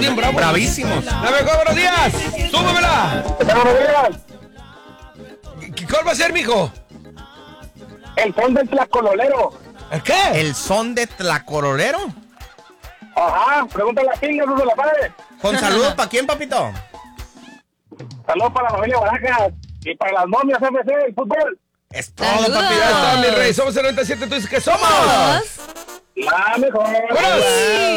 bien bravos. Bravísimos. La mejor, buenos días. Súbemela. Buenos días. ¿Cuál va a ser, mijo? El son del tlacololero. ¿El qué? ¿El son de Tlacololero? Ajá, pregúntale a Pinga, no se la sabe. ¿Con saludos para quién, papito? Saludos para la familia Barajas y para las momias FC, el fútbol. Es todo, Saludos. papi. Ya está, mi rey. Somos el 97. ¿Tú dices que somos? La mejor. ¡Vámonos!